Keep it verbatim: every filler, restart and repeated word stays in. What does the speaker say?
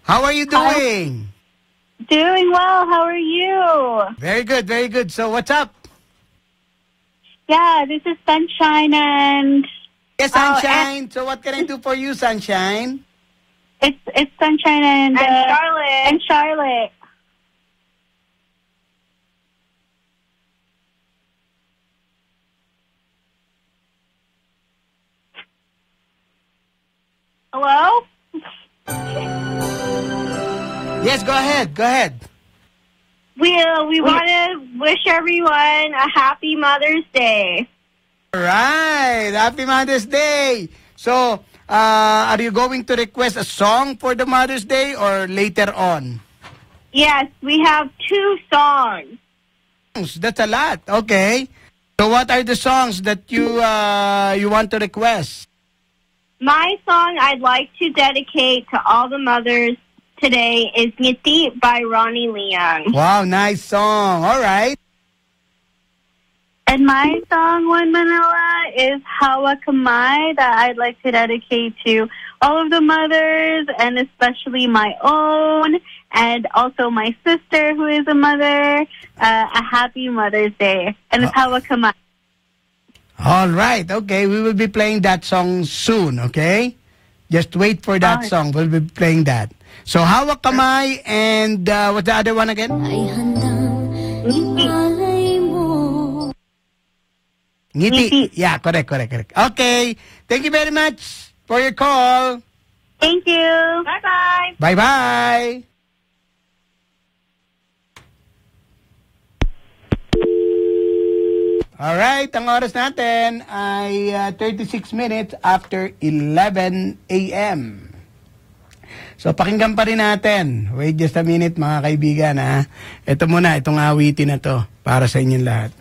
How are you doing? Doing well. How are you? Very good, very good. So what's up? Yeah, this is Sunshine and... Yes, Sunshine. Oh, so what can I do for you, Sunshine? It's it's Sunshine and... And uh, Charlotte. And Charlotte. Hello? Yes, go ahead. Go ahead. We, uh, we want to wish everyone a happy Mother's Day. All right. Happy Mother's Day. So, uh, are you going to request a song for the Mother's Day or later on? Yes, we have two songs. That's a lot. Okay. So what are the songs that you uh, you want to request? My song I'd like to dedicate to all the mothers today is Ngiti by Ronnie Leung. Wow, nice song. All right. And my song, One Manila, is Hawa Kamay that I'd like to dedicate to all of the mothers and especially my own and also my sister who is a mother. Uh, a happy Mother's Day. And it's Hawa Kamay. All right. Okay, we will be playing that song soon, okay? Just wait for that Right. song. We'll be playing that. So, Hawa Kamay and uh, what's the other one again? Ngiti. Ngiti. Yeah, correct, correct, correct. Okay. Thank you very much for your call. Thank you. Bye-bye. Bye-bye. Alright, ang oras natin ay uh, thirty-six minutes after eleven a m So, pakinggan pa rin natin. Wait just a minute, mga kaibigan, ha? Ito muna, itong awitin na to para sa inyong lahat.